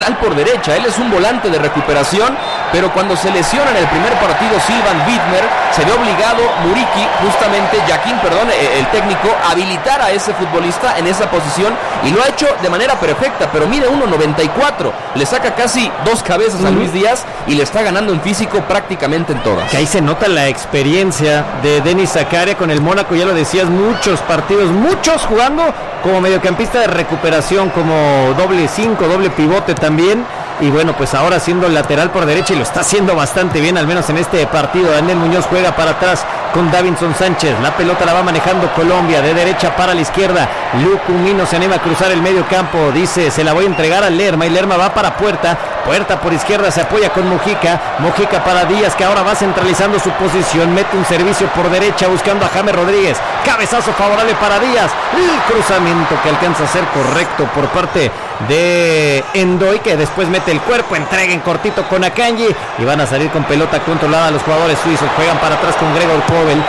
por derecha, él es un volante de recuperación, pero cuando se lesiona en el primer partido Silvan Widmer, se ve obligado Muriqui, justamente el técnico, a habilitar a ese futbolista en esa posición, y lo ha hecho de manera perfecta, pero mide 1.94, le saca casi 2 cabezas a Luis Díaz y le está ganando en físico prácticamente en todas. Que ahí se nota la experiencia de Denis Zakaria con el Mónaco, ya lo decías, muchos partidos, muchos jugando como mediocampista de recuperación, como doble 5, doble pivote también, y bueno, pues ahora siendo lateral por derecha, y lo está haciendo bastante bien, al menos en este partido. Daniel Muñoz juega para atrás con Davinson Sánchez, la pelota la va manejando Colombia, de derecha para la izquierda, Lucumino se anima a cruzar el medio campo, dice, se la voy a entregar a Lerma, y Lerma va para Puerta por izquierda, se apoya con Mojica para Díaz, que ahora va centralizando su posición, mete un servicio por derecha buscando a James Rodríguez, cabezazo favorable para Díaz, el cruzamiento que alcanza a ser correcto por parte de Endoy, que después mete el cuerpo, entrega en cortito con Akanji, y van a salir con pelota controlada los jugadores suizos, juegan para atrás con Gregor Kobel.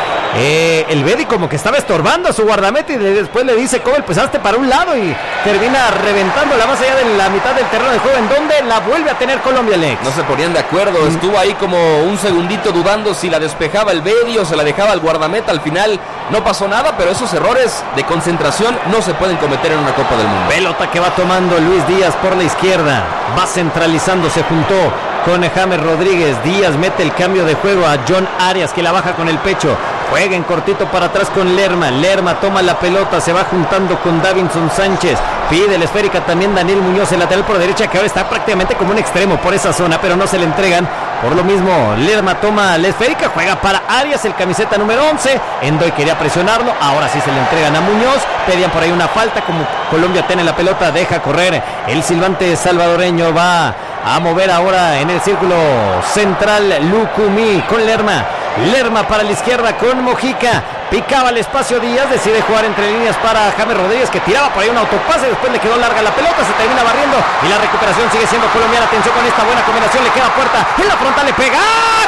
El Bedi como que estaba estorbando a su guardameta, y después le dice Kobel, pues hazte para un lado, y termina reventándola más allá de la mitad del terreno de juego, en donde la vuelve a tener Colombia, Alex. No se ponían de acuerdo, estuvo ahí como un segundito dudando si la despejaba el Bedi o se la dejaba al guardameta. Al final no pasó nada, pero esos errores de concentración no se pueden cometer en una Copa del Mundo. Pelota que va tomando Luis Díaz por la izquierda, va centralizando, se juntó con James Rodríguez, Díaz mete el cambio de juego a John Arias, que la baja con el pecho, juega en cortito para atrás con Lerma toma la pelota, se va juntando con Davinson Sánchez, pide la esférica también Daniel Muñoz, el lateral por derecha, que ahora está prácticamente como un extremo por esa zona, pero no se le entregan. Por lo mismo, Lerma toma la esférica, juega para Arias, el camiseta número 11. Endoy quería presionarlo, ahora sí se le entregan a Muñoz. Pedían por ahí una falta, como Colombia tiene la pelota, deja correr. El silbante salvadoreño va a mover ahora en el círculo central Lucumí con Lerma para la izquierda con Mojica. Picaba el espacio Díaz, decide jugar entre líneas para James Rodríguez, que tiraba por ahí un autopase, después le quedó larga la pelota, se termina barriendo y la recuperación sigue siendo colombiana. Atención con esta buena combinación, le queda Puerta, en la frontal le pega ¡ah!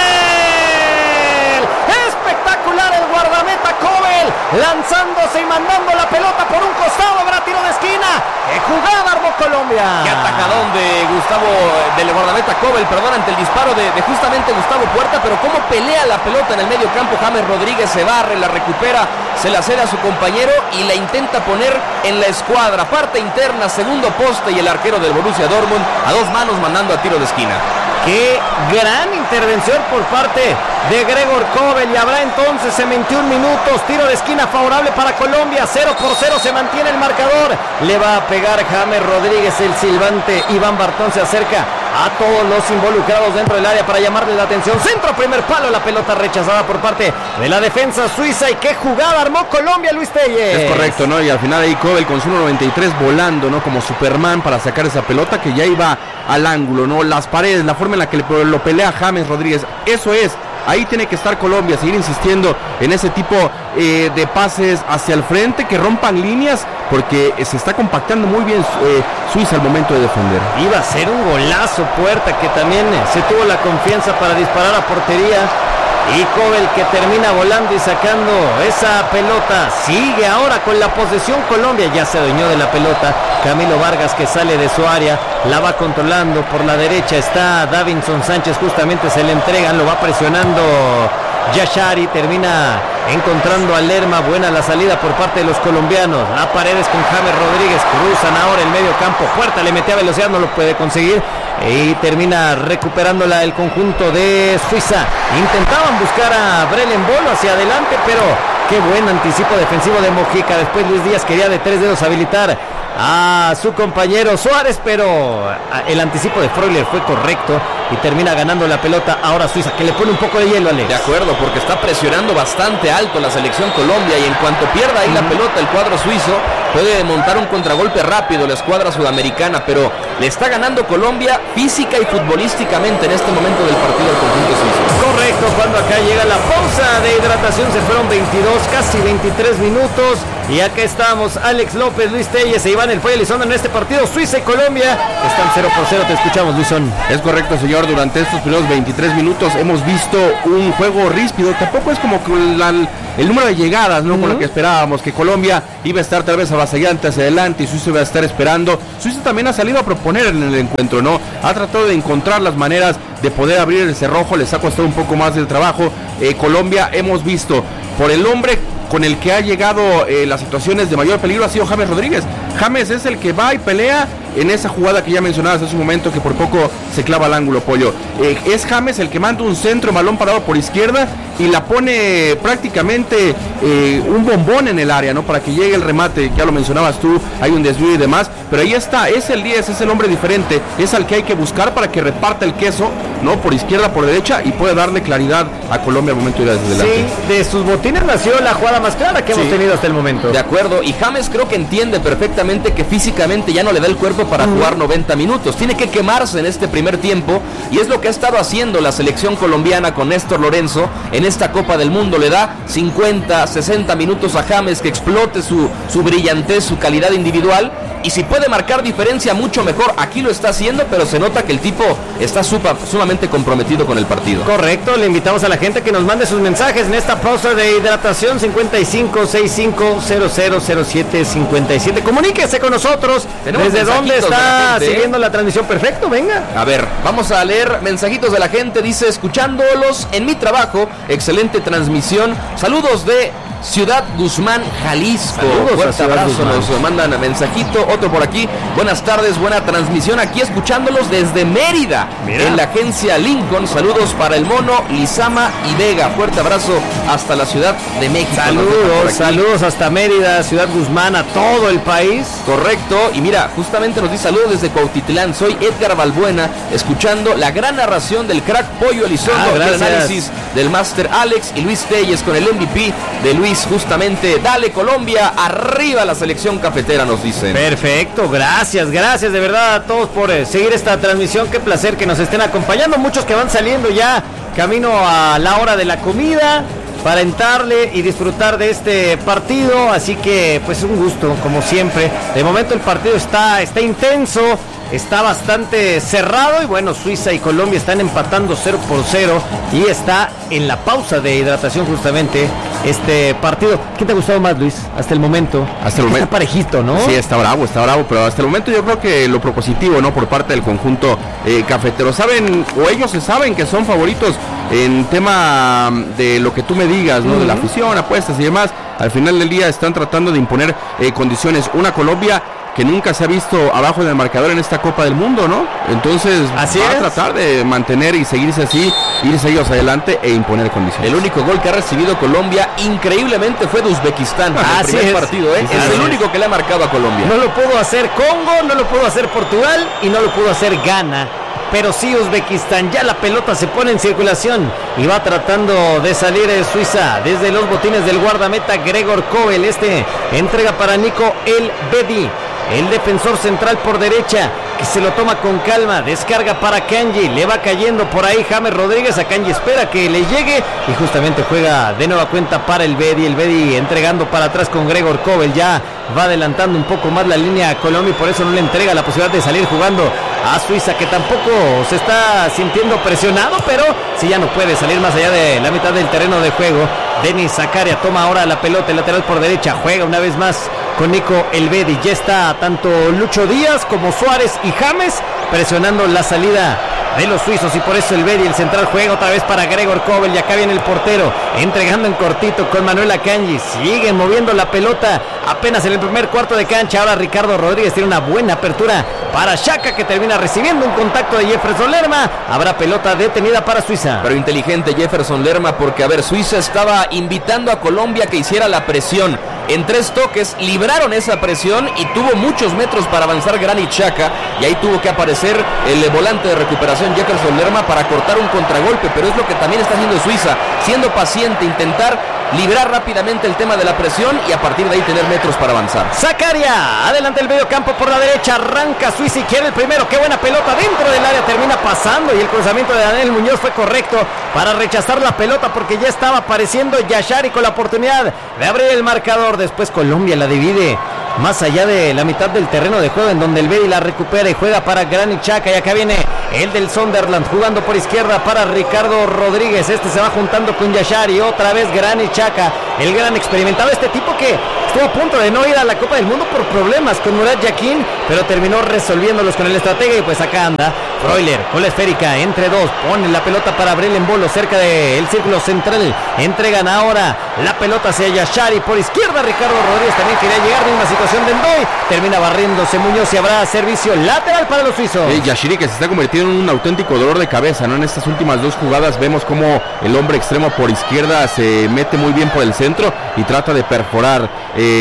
¡Kobel! Espectacular el guardameta Kobel, lanzándose y mandando la pelota por un costado, habrá tiro de esquina. ¡Qué jugada armó Colombia! ¡Qué atajadón del guardameta Kobel, ante el disparo de justamente Gustavo Puerta! Pero cómo pelea la pelota en el medio campo. James Rodríguez se barre, la recupera, se la cede a su compañero y la intenta poner en la escuadra, parte interna, segundo poste, y el arquero del Borussia Dortmund a 2 manos mandando a tiro de esquina. ¡Qué gran intervención por parte de Gregor Kobel! Y habrá entonces en 21 minutos tiro de esquina favorable para Colombia. 0-0 se mantiene el marcador. Le va a pegar James Rodríguez, el silbante. Iván Bartón se acerca a todos los involucrados dentro del área para llamarle la atención. Centro, primer palo, la pelota rechazada por parte de la defensa suiza. Y qué jugada armó Colombia, Luis Telles. Es correcto, ¿no? Y al final ahí Kobel con su 1.93 volando, ¿no? Como Superman para sacar esa pelota que ya iba al ángulo, ¿no? Las paredes, la forma en la que lo pelea James Rodríguez, eso es. Ahí tiene que estar Colombia, seguir insistiendo en ese tipo de pases hacia el frente, que rompan líneas, porque se está compactando muy bien Suiza al momento de defender. Iba a ser un golazo Puerta, que también se tuvo la confianza para disparar a portería. Y Kobel, que termina volando y sacando esa pelota. Sigue ahora con la posesión Colombia, ya se adueñó de la pelota. Camilo Vargas, que sale de su área, la va controlando. Por la derecha está Davinson Sánchez, justamente se le entregan, lo va presionando Yashari, termina encontrando a Lerma. Buena la salida por parte de los colombianos. A Paredes con James Rodríguez, cruzan ahora el medio campo. Puerta le mete a velocidad, no lo puede conseguir, y termina recuperándola el conjunto de Suiza. Intentaban buscar a Brelen Bolo hacia adelante, pero qué buen anticipo defensivo de Mojica. Después Luis Díaz quería de 3 dedos habilitar a su compañero Suárez, pero el anticipo de Freuler fue correcto y termina ganando la pelota ahora Suiza, que le pone un poco de hielo, Alex. De acuerdo, porque está presionando bastante alto la selección Colombia, y en cuanto pierda ahí la pelota el cuadro suizo, puede montar un contragolpe rápido la escuadra sudamericana, pero le está ganando Colombia física y futbolísticamente en este momento del partido al conjunto suizo. Correcto, cuando acá llega la pausa de hidratación, se fueron 22, casi 23 minutos, y acá estamos Alex López, Luis Telles e Iván El Pollo Elizondo en este partido. Suiza y Colombia están 0-0, te escuchamos, Luisón. Es correcto, señor, durante estos primeros 23 minutos hemos visto un juego ríspido, tampoco es como que el número de llegadas, ¿no? Con lo que esperábamos, que Colombia iba a estar tal vez avasallante hacia adelante y Suiza va a estar esperando. Suiza también ha salido a proponer en el encuentro, ¿no? Ha tratado de encontrar las maneras de poder abrir el cerrojo, les ha costado un poco más del trabajo. Colombia, hemos visto por el hombre con el que ha llegado las situaciones de mayor peligro ha sido James Rodríguez. James es el que va y pelea en esa jugada que ya mencionabas hace un momento, que por poco se clava al ángulo, Pollo. Es James el que manda un centro, balón parado por izquierda, y la pone prácticamente un bombón en el área, ¿no? Para que llegue el remate, ya lo mencionabas tú, hay un desvío y demás, pero ahí está, es el 10, es el hombre diferente, es al que hay que buscar para que reparta el queso, ¿no? Por izquierda, por derecha, y pueda darle claridad a Colombia al momento de ir desde delante. Sí, de sus botines nació la jugada más clara que hemos tenido hasta el momento. De acuerdo, y James creo que entiende perfectamente que físicamente ya no le da el cuerpo para jugar 90 minutos, tiene que quemarse en este primer tiempo, y es lo que ha estado haciendo la selección colombiana con Néstor Lorenzo en esta Copa del Mundo. Le da 50, 60 minutos a James, que explote su brillantez, su calidad individual, y si puede marcar diferencia mucho mejor. Aquí lo está haciendo, pero se nota que el tipo está sumamente comprometido con el partido. Correcto, le invitamos a la gente que nos mande sus mensajes en esta pausa de hidratación. 5565000757. Comuníquese con nosotros. ¿Desde dónde está siguiendo la transmisión? Perfecto, venga. A ver, vamos a leer mensajitos de la gente. Dice, escuchándolos en mi trabajo, excelente transmisión. Saludos de Ciudad Guzmán, Jalisco. Fuerte abrazo, nos mandan mensajito. Otro por aquí, buenas tardes, buena transmisión, aquí escuchándolos desde Mérida. Mira. En la agencia Lincoln. Saludos para el Mono, Lizama y Vega. Fuerte abrazo hasta la Ciudad de México. Saludos hasta Mérida, Ciudad Guzmán, a todo el país. Correcto, y mira, justamente nos dice saludos desde Cuautitlán. Soy Edgar Balbuena, escuchando la gran narración del crack Pollo Elizondo, el análisis del Máster Alex y Luis Telles con el MVP de Luis. Justamente, dale Colombia, arriba la selección cafetera, nos dicen. Perfecto, gracias de verdad a todos por seguir esta transmisión. Qué placer que nos estén acompañando, muchos que van saliendo ya camino a la hora de la comida para entrarle y disfrutar de este partido, así que pues un gusto como siempre. De momento el partido está intenso, está bastante cerrado, y bueno, Suiza y Colombia están empatando 0-0 y está en la pausa de hidratación justamente este partido. ¿Qué te ha gustado más, Luis, hasta el momento? Hasta el momento está parejito, ¿no? Sí, está bravo, pero hasta el momento yo creo que lo propositivo, ¿no? Por parte del conjunto cafetero, saben, o ellos se saben que son favoritos en tema de lo que tú me digas, ¿no? De la afición, apuestas y demás. Al final del día están tratando de imponer condiciones. Una Colombia que nunca se ha visto abajo del marcador en esta Copa del Mundo, ¿no? Entonces va a tratar de mantener y seguirse así, irse ellos adelante e imponer condiciones. El único gol que ha recibido Colombia increíblemente fue de Uzbekistán en el primer partido, ¿eh? Es el único que le ha marcado a Colombia. No lo pudo hacer Congo, no lo pudo hacer Portugal y no lo pudo hacer Ghana, pero sí Uzbekistán. Ya la pelota se pone en circulación y va tratando de salir Suiza desde los botines del guardameta Gregor Kobel. Entrega para Nico El Bedi, el defensor central por derecha, que se lo toma con calma, descarga para Kanji, le va cayendo por ahí James Rodríguez, a Kanji espera que le llegue y justamente juega de nueva cuenta para el Bedi entregando para atrás con Gregor Kobel. Ya va adelantando un poco más la línea a Colombia y por eso no le entrega la posibilidad de salir jugando a Suiza, que tampoco se está sintiendo presionado, pero si ya no puede salir más allá de la mitad del terreno de juego. Denis Zakaria toma ahora la pelota, el lateral por derecha, juega una vez más con Nico El Bedi. Ya está tanto Lucho Díaz como Suárez y James presionando la salida de los suizos, y por eso el Bedi, el central, juega otra vez para Gregor Kobel, y acá viene el portero entregando en cortito con Manuel Akanji. Siguen moviendo la pelota apenas en el primer cuarto de cancha. Ahora Ricardo Rodríguez tiene una buena apertura para Xhaka, que termina recibiendo un contacto de Jefferson Lerma. Habrá pelota detenida para Suiza. Pero inteligente Jefferson Lerma, porque a ver, Suiza estaba invitando a Colombia que hiciera la presión. En 3 toques libraron esa presión y tuvo muchos metros para avanzar Granit Xhaka, y ahí tuvo que aparecer el volante de recuperación Jefferson Lerma para cortar un contragolpe. Pero es lo que también está haciendo Suiza, siendo paciente, intentar librar rápidamente el tema de la presión y a partir de ahí tener metros para avanzar. Zakaria, adelante el medio campo por la derecha, arranca Suiza y quiere el primero. Qué buena pelota dentro del área, termina pasando, y el cruzamiento de Daniel Muñoz fue correcto para rechazar la pelota, porque ya estaba apareciendo Yashari con la oportunidad de abrir el marcador. Después Colombia la divide más allá de la mitad del terreno de juego, en donde el Bedi la recupera y juega para Granit Xhaka. Y acá viene el del Sunderland jugando por izquierda para Ricardo Rodríguez. Este se va juntando con Yashari, otra vez Granit Xhaka, el gran experimentado, este tipo que estuvo a punto de no ir a la Copa del Mundo por problemas con Murat Yakin, pero terminó resolviéndolos con el estratega. Y pues acá anda Freuler con la esférica entre dos, pone la pelota para Brel en Bolo cerca del círculo central, entregan ahora la pelota hacia Yashari por izquierda. Ricardo Rodríguez también quería llegar, misma situación de Ndoye, termina barriéndose Muñoz y habrá servicio lateral para los suizos. Yashiri, que se está convirtiendo en un auténtico dolor de cabeza, ¿no? En estas últimas dos jugadas vemos como el hombre extremo por izquierda se mete muy bien por el centro y trata de perforar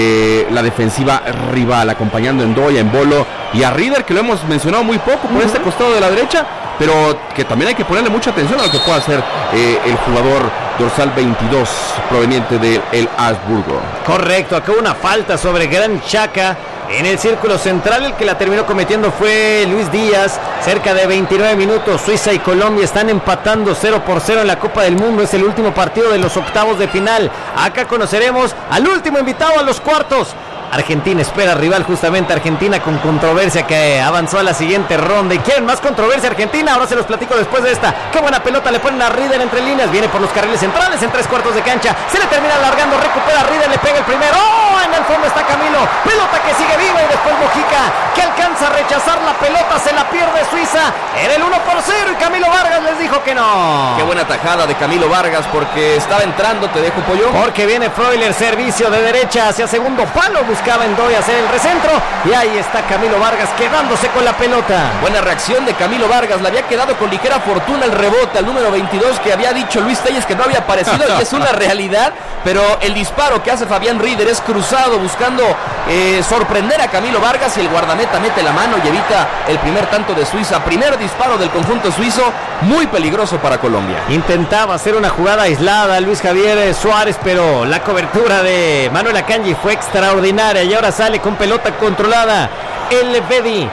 la defensiva rival, acompañando a Ndoye, en Bolo y a Rieder, que lo hemos mencionado muy poco por este costado de la derecha, pero que también hay que ponerle mucha atención a lo que pueda hacer el jugador dorsal 22 proveniente del Augsburgo. Correcto, acá una falta sobre Granit Xhaka en el círculo central. El que la terminó cometiendo fue Luis Díaz. Cerca de 29 minutos, Suiza y Colombia están empatando 0-0 en la Copa del Mundo. Es el último partido de los octavos de final. Acá conoceremos al último invitado a los cuartos. Argentina espera rival, justamente Argentina con controversia, que avanzó a la siguiente ronda. ¿Y quieren más controversia Argentina? Ahora se los platico después de esta. Qué buena pelota le ponen a Rieder entre líneas, viene por los carriles centrales en 3/4 de cancha, se le termina alargando, recupera Rieder, le pega el primero. ¡Oh! En el fondo está Camilo, pelota que sigue viva, y después Mojica, que alcanza a rechazar la pelota, se la pierde Suiza. Era el 1-0 y Camilo Vargas les dijo que no. Qué buena tajada de Camilo Vargas, porque estaba entrando, te dejo, pollo. Porque viene Freuler, servicio de derecha hacia segundo palo, buscaba Ndoye hacer el recentro, y ahí está Camilo Vargas quedándose con la pelota. Buena reacción de Camilo Vargas, le había quedado con ligera fortuna el rebote al número 22, que había dicho Luis Telles que no había aparecido, y es una realidad, pero el disparo que hace Fabián Rieder es cruzado, buscando sorprender a Camilo Vargas, y el guardameta mete la mano y evita el primer tanto de Suiza. Primer disparo del conjunto suizo, muy peligroso para Colombia. Intentaba hacer una jugada aislada Luis Javier Suárez, pero la cobertura de Manuel Akanji fue extraordinaria, y ahora sale con pelota controlada el Bedi.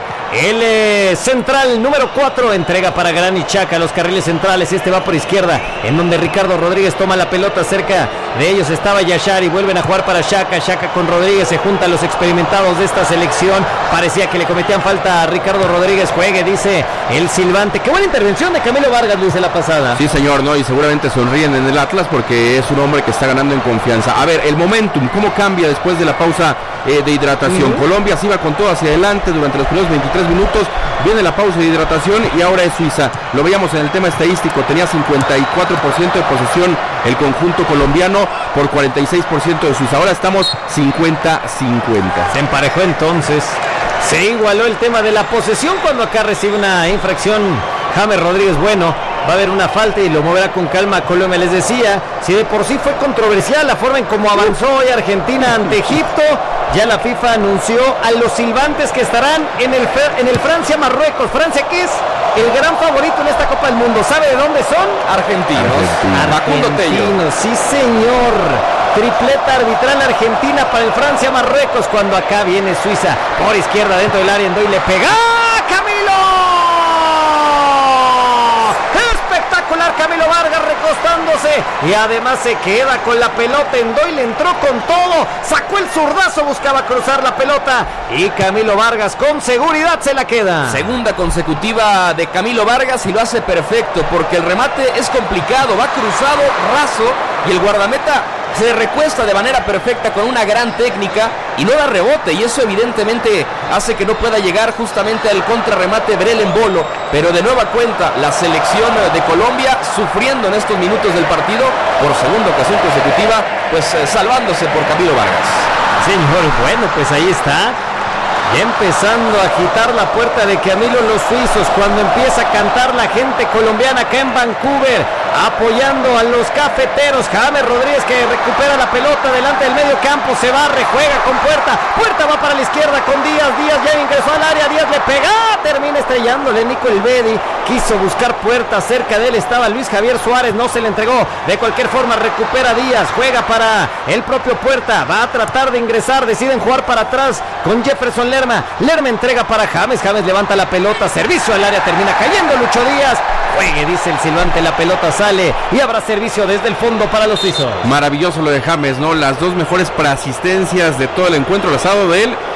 El central número 4 entrega para Granit Xhaka, los carriles centrales. Este va por izquierda, en donde Ricardo Rodríguez toma la pelota. Cerca de ellos estaba Yashari, vuelven a jugar para Xhaka. Xhaka con Rodríguez, se juntan los experimentados de esta selección. Parecía que le cometían falta a Ricardo Rodríguez. Juegue, dice el silbante. Qué buena intervención de Camilo Vargas, Luis, en la pasada. Sí, señor, ¿no? Y seguramente sonríen en el Atlas, porque es un hombre que está ganando en confianza. A ver, el momentum, ¿cómo cambia después de la pausa de hidratación? Colombia se iba con todo hacia adelante durante los primeros 23 minutos, viene la pausa de hidratación y ahora es Suiza. Lo veíamos en el tema estadístico, tenía 54% de posesión el conjunto colombiano por 46% de Suiza. Ahora estamos 50-50. Se emparejó entonces, se igualó el tema de la posesión, cuando acá recibe una infracción James Rodríguez. Bueno, va a haber una falta y lo moverá con calma Colombia. Les decía, si de por sí fue controversial la forma en cómo avanzó hoy Argentina ante Egipto, ya la FIFA anunció a los silbantes que estarán en el Francia-Marruecos. Francia, que es el gran favorito en esta Copa del Mundo. ¿Sabe de dónde son? Argentinos. Sí, señor. Tripleta arbitral argentina para el Francia-Marruecos, cuando acá viene Suiza por izquierda dentro del área. Ndoye le pega. Camilo Vargas recostándose, y además se queda con la pelota. Ndoye le entró con todo, sacó el zurdazo, buscaba cruzar la pelota, y Camilo Vargas con seguridad se la queda. Segunda consecutiva de Camilo Vargas, y lo hace perfecto, porque el remate es complicado, va cruzado, raso, y el guardameta se recuesta de manera perfecta con una gran técnica y no da rebote, y eso evidentemente hace que no pueda llegar justamente al contrarremate Brel en Bolo. Pero de nueva cuenta, la selección de Colombia sufriendo en estos minutos del partido por segunda ocasión consecutiva, pues salvándose por Camilo Vargas. Señor, bueno, pues ahí está, ya empezando a agitar la puerta de Camilo los suizos, cuando empieza a cantar la gente colombiana acá en Vancouver, apoyando a los cafeteros. James Rodríguez, que recupera la pelota delante del medio campo, se va, rejuega con Puerta va para la izquierda con Díaz ya ingresó al área, Díaz le pega, termina estrellándole Nico el Bedi, quiso buscar Puerta, cerca de él estaba Luis Javier Suárez, no se le entregó. De cualquier forma recupera Díaz, juega para el propio Puerta, va a tratar de ingresar, deciden jugar para atrás con Jefferson Lerma entrega para James levanta la pelota, servicio al área, termina cayendo Lucho Díaz. Juegue, dice el silbante, la pelota sale y habrá servicio desde el fondo para los suizos. Maravilloso lo de James, ¿no? Las dos mejores preasistencias de todo el encuentro, las ha dado de él,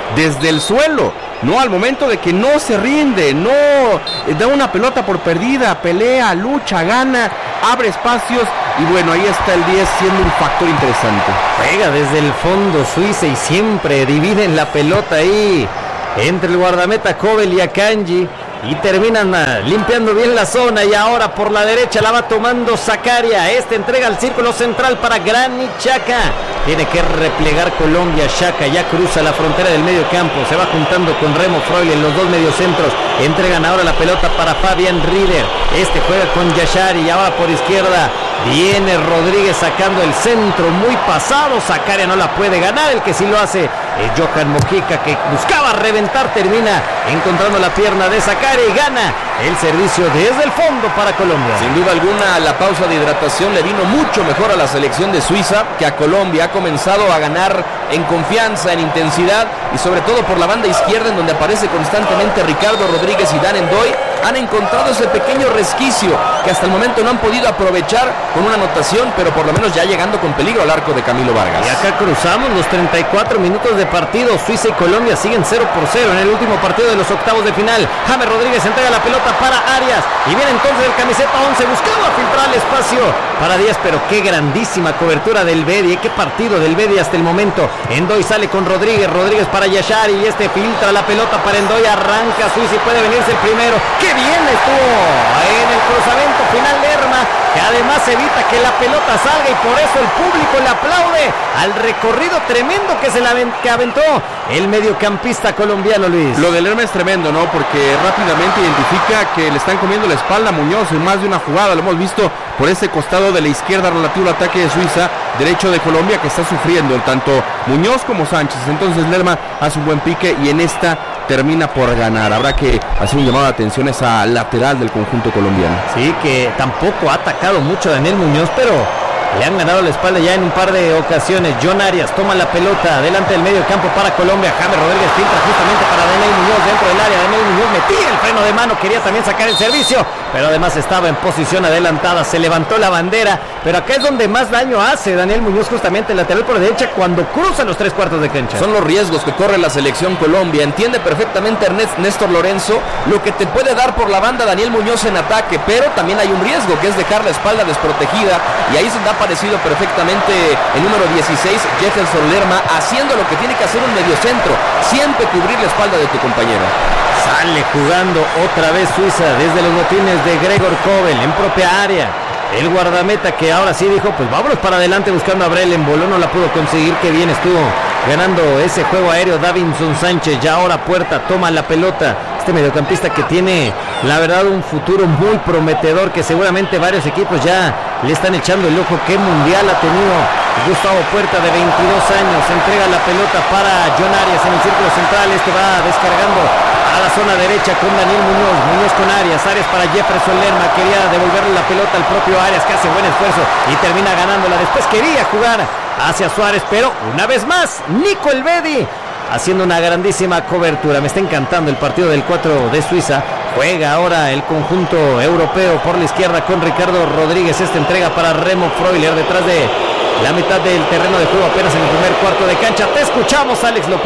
desde el suelo, no al momento de que no se rinde, no da una pelota por perdida, pelea, lucha, gana, abre espacios y bueno, ahí está el 10 siendo un factor interesante. Juega desde el fondo Suiza y siempre dividen la pelota ahí entre el guardameta Kobel y Akanji y terminan limpiando bien la zona y ahora por la derecha la va tomando Zakaria. Entrega al círculo central para Granit Xhaka. Tiene que replegar Colombia. Xhaka ya cruza la frontera del medio campo, se va juntando con Remo Freuler, los dos mediocentros. Entregan ahora la pelota para Fabian Rieder. Juega con Yashari y ahora por izquierda viene Rodríguez sacando el centro muy pasado. Zakaria no la puede ganar, el que sí lo hace es Johan Mojica, que buscaba reventar, termina encontrando la pierna de Zakaria y gana el servicio desde el fondo para Colombia. Sin duda alguna, la pausa de hidratación le vino mucho mejor a la selección de Suiza que a Colombia. Ha comenzado a ganar en confianza, en intensidad y sobre todo por la banda izquierda, en donde aparece constantemente Ricardo Rodríguez y Dan N'Doye. Han encontrado ese pequeño resquicio que hasta el momento no han podido aprovechar con una anotación, pero por lo menos ya llegando con peligro al arco de Camilo Vargas. Y acá cruzamos los 34 minutos de partido. Suiza y Colombia siguen 0-0 en el último partido de los octavos de final. James Rodríguez entrega la pelota para Arias y viene entonces el camiseta 11 buscando filtrar el espacio para Díaz, pero qué grandísima cobertura del Bedi, qué partido del Bedi hasta el momento. N'Doye sale con Rodríguez para Yashari y filtra la pelota para N'Doye, arranca Suiza y puede venirse el primero. ¡Qué bien estuvo en el cruzamiento final Lerma, que además evita que la pelota salga y por eso el público le aplaude al recorrido tremendo que aventó el mediocampista colombiano, Luis? Lo de Lerma es tremendo, ¿no? Porque rápidamente identifica que le están comiendo la espalda a Muñoz en más de una jugada. Lo hemos visto por ese costado de la izquierda relativo al ataque de Suiza, derecho de Colombia, que está sufriendo tanto Muñoz como Sánchez. Entonces Lerma hace un buen pique y en esta termina por ganar. Habrá que hacer un llamado de atención a esa lateral del conjunto colombiano. Sí, que tampoco ha atacado mucho a Daniel Muñoz, pero le han ganado la espalda ya en un par de ocasiones. John Arias toma la pelota delante del medio campo para Colombia. James Rodríguez filtra justamente para Daniel Muñoz dentro del área. Daniel Muñoz metía el freno de mano, quería también sacar el servicio, pero además estaba en posición adelantada. Se levantó la bandera, pero acá es donde más daño hace Daniel Muñoz, justamente el lateral por derecha, cuando cruza los 3/4 de cancha. Son los riesgos que corre la selección Colombia. Entiende perfectamente Néstor Lorenzo lo que te puede dar por la banda Daniel Muñoz en ataque, pero también hay un riesgo que es dejar la espalda desprotegida, y ahí se ha aparecido perfectamente el número 16, Jefferson Lerma, haciendo lo que tiene que hacer un mediocentro, siempre cubrir la espalda de tu compañero. Sale jugando otra vez Suiza desde los botines de Gregor Kobel en propia área. El guardameta que ahora sí dijo, pues vámonos para adelante buscando a Brel, en voló, no la pudo conseguir. Qué bien estuvo ganando ese juego aéreo Davinson Sánchez. Ya ahora Puerta toma la pelota. Mediocampista que tiene, la verdad, un futuro muy prometedor, que seguramente varios equipos ya le están echando el ojo. Qué mundial ha tenido Gustavo Puerta, de 22 años. Entrega la pelota para John Arias en el círculo central. Va descargando a la zona derecha con Daniel Muñoz. Muñoz con Arias para Jefferson Lerma. Quería devolverle la pelota al propio Arias, que hace buen esfuerzo y termina ganándola. Después quería jugar hacia Suárez, pero una vez más Nico Elvedi haciendo una grandísima cobertura. Me está encantando el partido del 4 de Suiza. Juega ahora el conjunto europeo por la izquierda con Ricardo Rodríguez. Entrega para Remo Freuler detrás de la mitad del terreno de juego, apenas en el primer cuarto de cancha. Te escuchamos, Alex López.